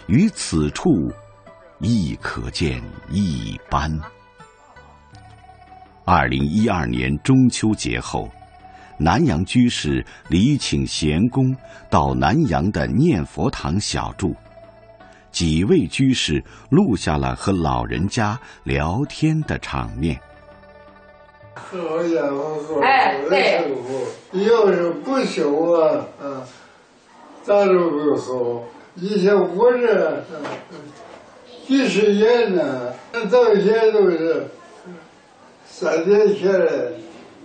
于此处亦可见一斑。2012年中秋节后，南阳居士礼请贤公到南阳的念佛堂小住，几位居士录下了和老人家聊天的场面。 好家伙，对，要是不修啊，咱都不好。以前我这几十年呢，到现在都是3天前来，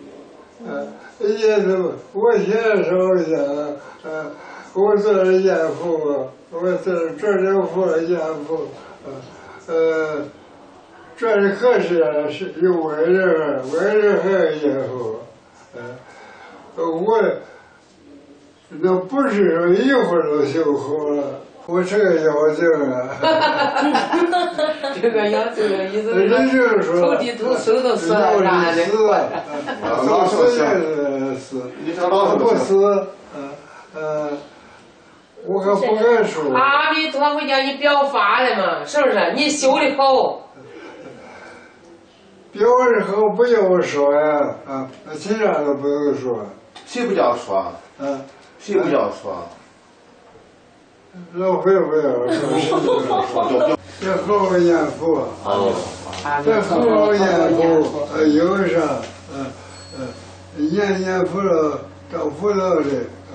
也都我现在烧香，我做了念佛，我做点佛念佛，这是可是有外人还有念佛，我那不是说一会儿就修好了。我这个妖精啊， 这个妖精的意思是头低头手都死了啥的， 老死也死，你这老不死，我可不敢说。 阿弥陀佛叫你表法的嘛，是不是？你修的好。 表的好不要说呀，其他都不用说。 谁不叫说？谁不叫说？ 老会不要说，这好好念佛，这好好念佛，有啥，念佛了，到佛道里，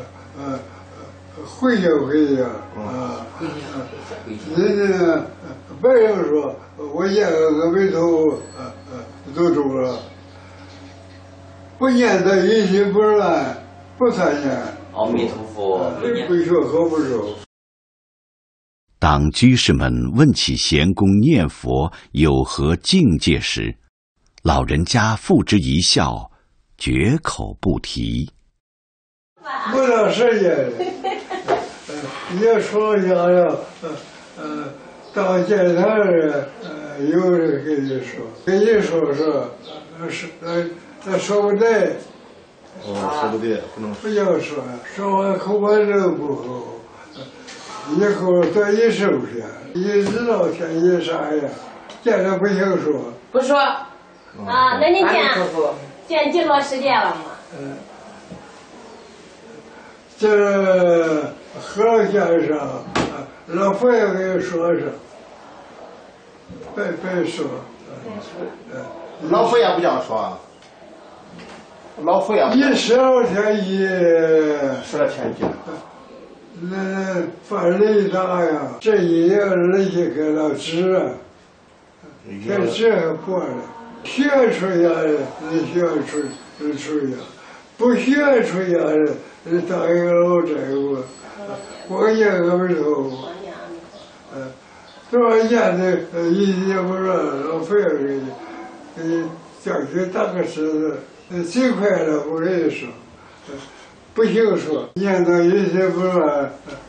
回去人家白人说，我念个阿弥陀佛，都中了，不念他一心不乱，不参念。 阿弥陀佛， 不学好不熟。 当居士们问起贤公念佛有何境界时，老人家付之一笑，绝口不提。 不到时间，也说想要，到见他人，有人跟你说，他说不对。 说不对，不能不要说，说完口把肉不好。以后多一收下，一知道天一啥呀，见了不行说。 不说。 那你见几多时间了吗？ 这和先生，老佛爷给说说，别说。 老佛爷不叫说。老佛爷。 一12天一。 12天一。 那犯雷大呀，这一年人家给他治，这治还过了，学出家的人学出家，不学出家的人当一个老债务，光念阿弥陀佛，多少年的一年不乱，老佛爷给你叫去打个石子，最快了，我跟你说。不行说，念到一心不乱，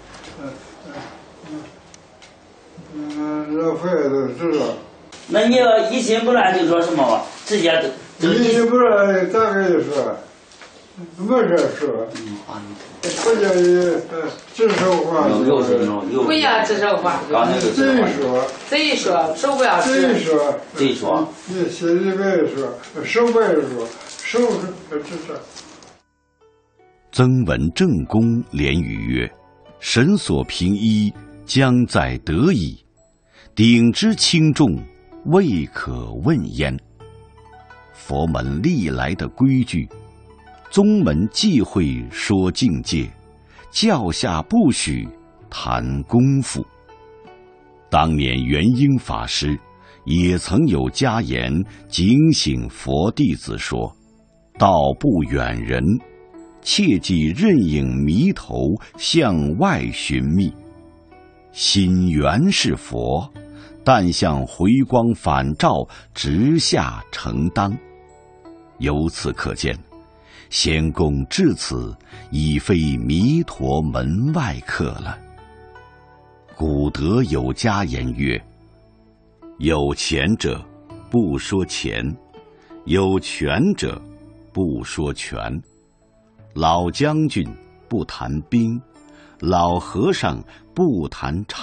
老佛爷都知道。 那你要一心不乱就说什么吧？直接都。 一心不乱咋跟你说？没事说。不叫你指手画脚。 不要指手画脚。贼说不要指。 贼说。 你心里边说，手不说，手指手。 曾文正公连语曰：“神所凭依，将在得矣；鼎之轻重，未可问焉。”佛门历来的规矩，宗门忌讳说境界，教下不许谈功夫。当年元婴法师也曾有家言警醒佛弟子说：“道不远人，切忌任影迷头向外寻觅。心原是佛，但向回光返照直下承当。”由此可见，仙公至此已非弥陀门外客了。古德有家言曰：“有钱者不说钱，有权者不说权。老将军不谈兵，老和尚不谈